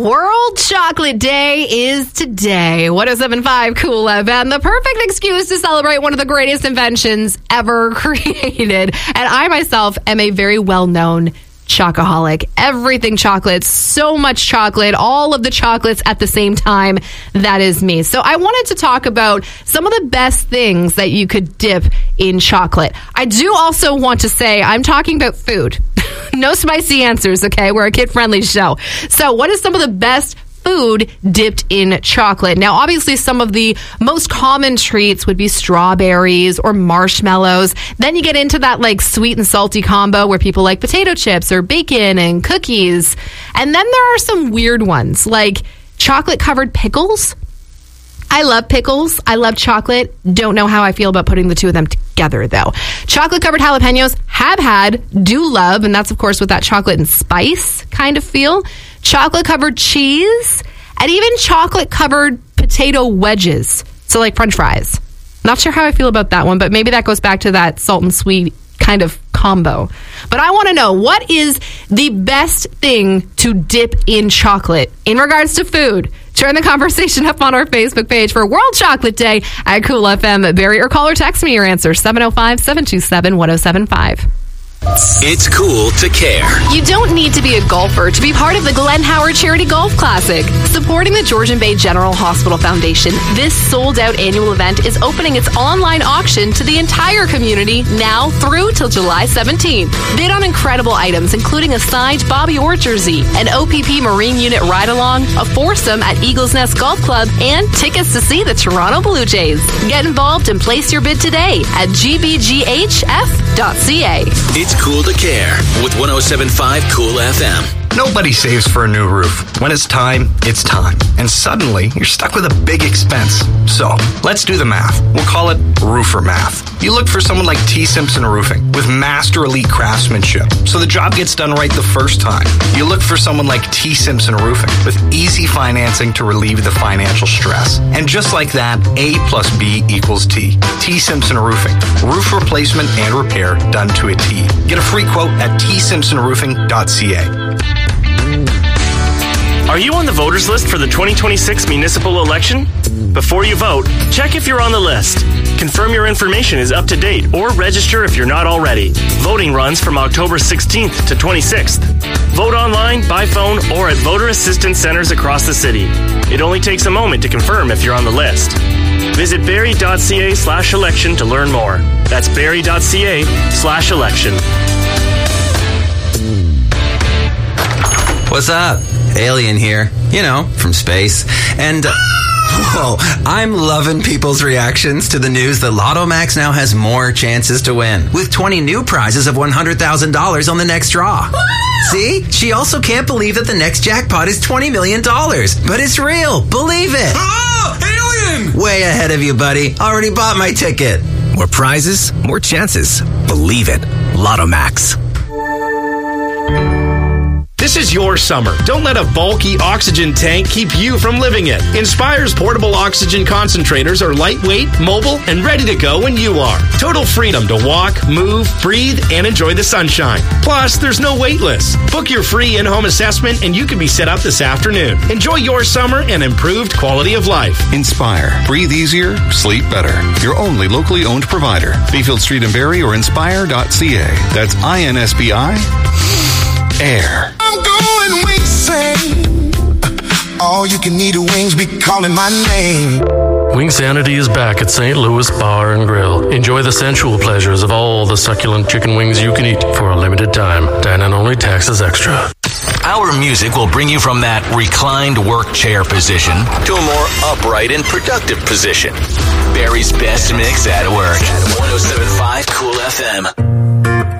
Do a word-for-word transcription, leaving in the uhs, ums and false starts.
World Chocolate Day is today. one oh seven point five Cool F M, the perfect excuse to celebrate one of the greatest inventions ever created. And I myself am a very well-known chocoholic. Everything chocolate, so much chocolate, all of the chocolates at the same time. That is me. So I wanted to talk about some of the best things that you could dip in chocolate. I do also want to say I'm talking about food. No spicy answers, okay? We're a kid-friendly show. So what is some of the best food dipped in chocolate? Now, obviously, some of the most common treats would be strawberries or marshmallows. Then you get into that like sweet and salty combo where people like potato chips or bacon and cookies. And then there are some weird ones like chocolate-covered pickles. I love pickles. I love chocolate. Don't know how I feel about putting the two of them together, though. Chocolate-covered jalapenos, have had, do love, and that's, of course, with that chocolate and spice kind of feel. Chocolate-covered cheese, and even chocolate-covered potato wedges. So, like French fries. Not sure how I feel about that one, but maybe that goes back to that salt and sweet kind of combo. But I want to know, what is the best thing to dip in chocolate in regards to food? Turn the conversation up on our Facebook page for World Chocolate Day at Cool F M. Barry, or call or text me your answer, seven oh five, seven two seven, one oh seven five. It's cool to care. You don't need to be a golfer to be part of the Glenn Howard Charity Golf Classic. Supporting the Georgian Bay General Hospital Foundation, this sold-out annual event is opening its online auction to the entire community now through till July seventeenth. Bid on incredible items, including a signed Bobby Orr jersey, an O P P Marine Unit ride-along, a foursome at Eagles Nest Golf Club, and tickets to see the Toronto Blue Jays. Get involved and place your bid today at g b g h f dot c a. It's cool to care with one oh seven point five Cool F M. Nobody saves for a new roof. When it's time, it's time. And suddenly, you're stuck with a big expense. So, let's do the math. We'll call it roofer math. You look for someone like T. Simpson Roofing with master elite craftsmanship, so the job gets done right the first time. You look for someone like T. Simpson Roofing with easy financing to relieve the financial stress. And just like that, A plus B equals T. T. Simpson Roofing. Roof replacement and repair done to a T. Get a free quote at t simpson roofing dot c a. Are you on the voters list for the twenty twenty-six municipal election? Before you vote, check if you're on the list. Confirm your information is up to date or register if you're not already. Voting runs from October sixteenth to twenty-sixth. Vote online, by phone, or at voter assistance centers across the city. It only takes a moment to confirm if you're on the list. Visit barrie.ca slash election to learn more. That's barrie.ca slash election. What's up? Alien here. You know, from space. And, uh, whoa, I'm loving people's reactions to the news that Lotto Max now has more chances to win, with twenty new prizes of one hundred thousand dollars on the next draw. See? She also can't believe that the next jackpot is twenty million dollars. But it's real. Believe it. Oh, alien! Way ahead of you, buddy. Already bought my ticket. More prizes, more chances. Believe it. Lotto Max. This is your summer. Don't let a bulky oxygen tank keep you from living it. Inspire's portable oxygen concentrators are lightweight, mobile, and ready to go when you are. Total freedom to walk, move, breathe, and enjoy the sunshine. Plus, there's no wait list. Book your free in-home assessment and you can be set up this afternoon. Enjoy your summer and improved quality of life. Inspire. Breathe easier, sleep better. Your only locally owned provider. Beefield Street in Barrie or inspire dot c a. That's I N S B I. Air. I'm going wing all you can eat wings be calling my name. Wingsanity is back at Saint Louis Bar and Grill. Enjoy the sensual pleasures of all the succulent chicken wings you can eat for a limited time. Dine-in only, taxes extra. Our music will bring you from that reclined work chair position to a more upright and productive position. Barrie's best mix at work. one oh seven point five Cool F M.